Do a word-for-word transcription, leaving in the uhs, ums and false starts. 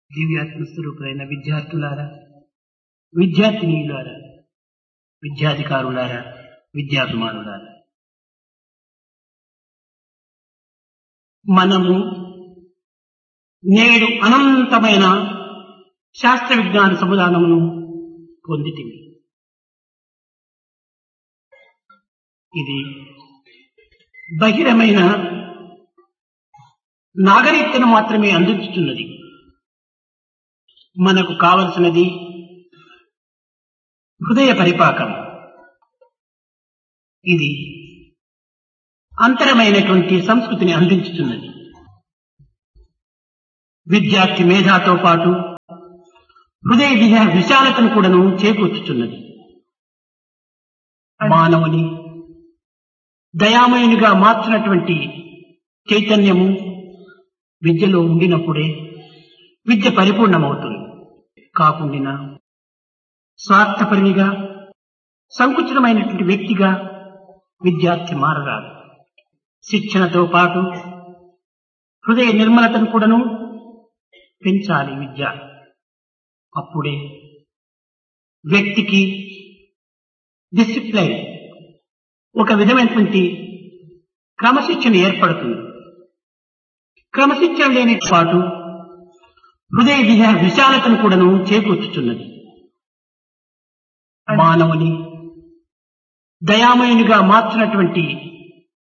దివ్యాత్మ స్వరూపులైన విద్యార్థులారా, విద్యార్థినీయులారా, విద్యాధికారులారా, విద్యాభిమానులారా, మనము నేడు అనంతమైన శాస్త్ర విజ్ఞాన సముదానమును పొందితిమి. ఇది బహిరమైన నాగరికతను మాత్రమే అందించుతున్నది. మనకు కావలసినది హృదయ పరిపాకం. ఇది అంతరమైనటువంటి సంస్కృతిని అందించుతున్నది. విద్యార్థి మేధాతో పాటు హృదయ విహ విశాలతను కూడాను చేకూర్చుతున్నది. మానవుని దయామయునిగా మార్చినటువంటి చైతన్యము విద్యలో ఉండినప్పుడే విద్య పరిపూర్ణమవుతుంది. కాకుండా స్వార్థపరినిగా సంకుచితమైనటువంటి వ్యక్తిగా విద్యార్థి మారరాదు. శిక్షణతో పాటు హృదయ నిర్మలతను కూడాను పెంచాలి విద్య. అప్పుడే వ్యక్తికి డిసిప్లైన్, ఒక విధమైనటువంటి క్రమశిక్షణ ఏర్పడుతుంది. క్రమశిక్షణ లేని పాటు హృదయ విహ విశాలతను కూడాను చేకూర్చుతున్నది. మానవుని దయామయునిగా మార్చినటువంటి